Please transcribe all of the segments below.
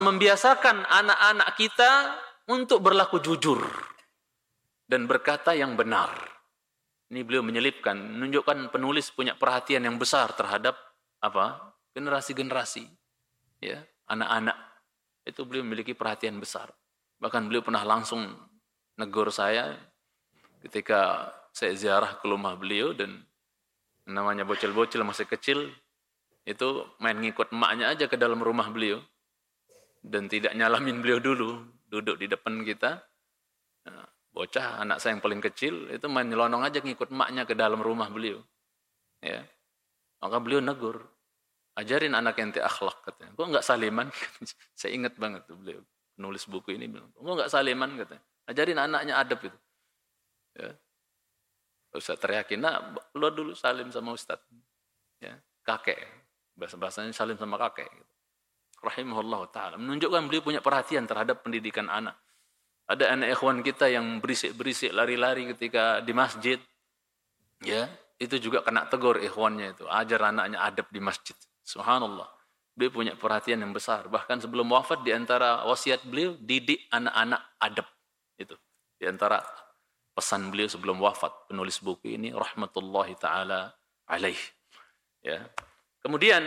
membiasakan anak-anak kita untuk berlaku jujur dan berkata yang benar. Ini beliau menyelipkan, menunjukkan penulis punya perhatian yang besar terhadap generasi-generasi, ya, anak-anak. Itu beliau memiliki perhatian besar. Bahkan beliau pernah langsung negur saya ketika saya ziarah ke rumah beliau, dan namanya bocil-bocil masih kecil, itu main ngikut emaknya aja ke dalam rumah beliau dan tidak nyalamin beliau dulu, duduk di depan kita. Nah, bocah, anak saya yang paling kecil, itu main nyelonong aja ngikut emaknya ke dalam rumah beliau. Ya. Maka beliau negur, ajarin anak ente akhlak, katanya. Kok enggak saliman? Saya ingat banget tuh beliau, penulis buku ini bilang, kok enggak saliman, katanya. Ajarin anaknya adab itu. Ya. Ustaz teriakin, nah, lo dulu salim sama Ustaz. Ya, kakek. Bahasa-bahasanya salim sama kakek. Gitu. Rahimahullah ta'ala. Menunjukkan beliau punya perhatian terhadap pendidikan anak. Ada anak ikhwan kita yang berisik-berisik, lari-lari ketika di masjid. Ya, itu juga kena tegur ikhwannya itu. Ajar anaknya adab di masjid. Subhanallah. Beliau punya perhatian yang besar. Bahkan sebelum wafat, di antara wasiat beliau, didik anak-anak adab. Itu. Di antara pesan beliau sebelum wafat, penulis buku ini, rahmatullahi ta'ala alaih. Ya. Kemudian,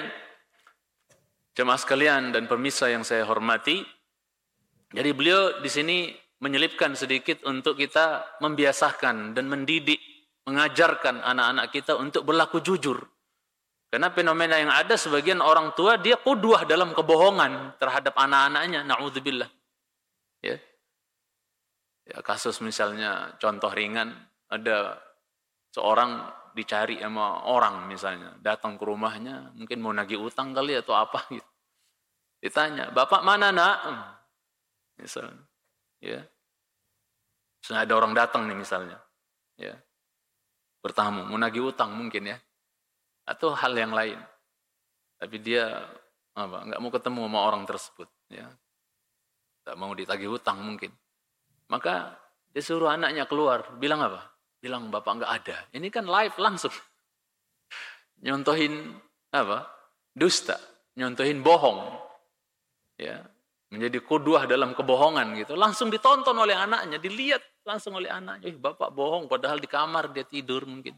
jemaah sekalian dan pemirsa yang saya hormati, jadi beliau di sini menyelipkan sedikit untuk kita membiasakan dan mendidik, mengajarkan anak-anak kita untuk berlaku jujur. Karena fenomena yang ada, sebagian orang tua dia qudwah dalam kebohongan terhadap anak-anaknya, na'udzubillah. Ya. Ya, kasus misalnya, contoh ringan, ada seorang dicari sama orang misalnya, datang ke rumahnya, mungkin mau nagih utang kali atau apa gitu. Ditanya, bapak mana nak? Misalnya, ya. Misalnya ada orang datang nih misalnya, ya, bertamu, mau nagih utang mungkin ya, atau hal yang lain. Tapi dia nggak mau ketemu sama orang tersebut, ya, nggak mau ditagih utang mungkin. Maka dia suruh anaknya keluar, bilang apa? Bilang bapak nggak ada. Ini kan live langsung. Nyontohin dusta, nyontohin bohong. Ya, menjadi qudwah dalam kebohongan gitu. Langsung ditonton oleh anaknya, dilihat langsung oleh anaknya. Bapak bohong, padahal di kamar dia tidur mungkin.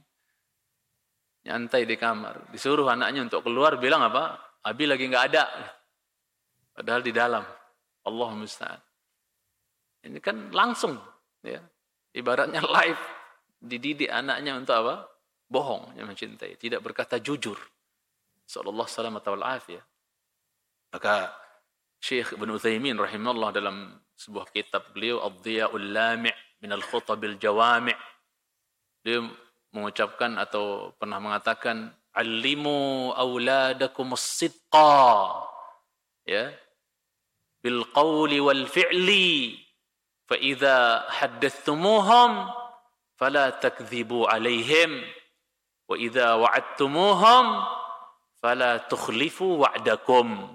Nyantai di kamar. Disuruh anaknya untuk keluar, bilang apa? Abi lagi nggak ada. Padahal di dalam. Allahumma musta'an. Ini kan langsung, ya. Ibaratnya live. Dididik anaknya untuk apa? Bohong, yang mencintai, tidak berkata jujur. Sallallahu salamata wal afiyah. Maka Syekh Ibn Utsaimin rahimahullah dalam sebuah kitab beliau, Ad-Dhiya'ul Lami' min al-Khutabil Jawami', beliau mengucapkan atau pernah mengatakan, "Allimu auladakum as-sidqa." Ya. Bil qawli wal fi'li, fa idza haddatsumuhum fala takdzibu alaihim wa idza wa'adtumuhum fala tukhlifu wa'dakum.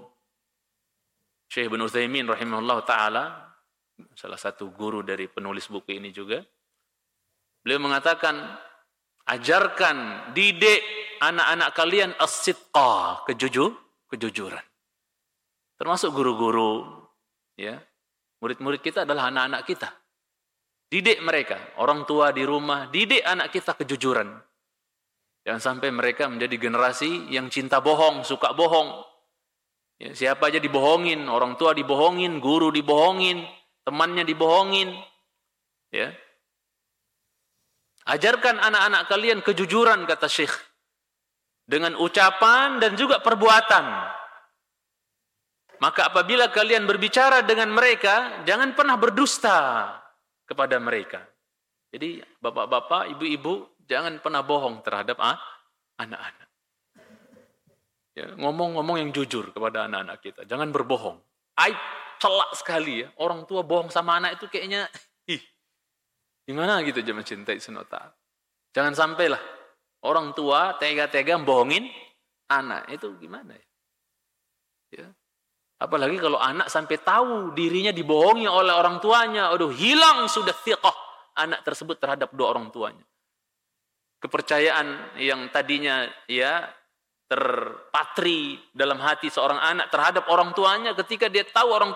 Syekh Ibn Utsaimin rahimahullah ta'ala, salah satu guru dari penulis buku ini juga, beliau mengatakan, ajarkan, didik anak-anak kalian as-sidqa, kejujuran. Termasuk guru-guru, ya, murid-murid kita adalah anak-anak kita. Didik mereka, orang tua di rumah, didik anak kita kejujuran. Jangan sampai mereka menjadi generasi yang cinta bohong, suka bohong. Ya, siapa aja dibohongin, orang tua dibohongin, guru dibohongin, temannya dibohongin. Ya. Ajarkan anak-anak kalian kejujuran, kata Syekh, dengan ucapan dan juga perbuatan. Maka apabila kalian berbicara dengan mereka, jangan pernah berdusta kepada mereka. Jadi bapak-bapak, ibu-ibu, jangan pernah bohong terhadap anak-anak. Ya, ngomong-ngomong yang jujur kepada anak-anak kita. Jangan berbohong. Aib, celak sekali ya. Orang tua bohong sama anak itu kayaknya, gimana gitu jangan cintai sunota. Jangan sampailah orang tua tega-tega bohongin anak. Itu gimana ya? Ya. Apalagi kalau anak sampai tahu dirinya dibohongi oleh orang tuanya. Aduh, hilang sudah thiqah anak tersebut terhadap dua orang tuanya. Kepercayaan yang tadinya ya terpatri dalam hati seorang anak terhadap orang tuanya, ketika dia tahu orang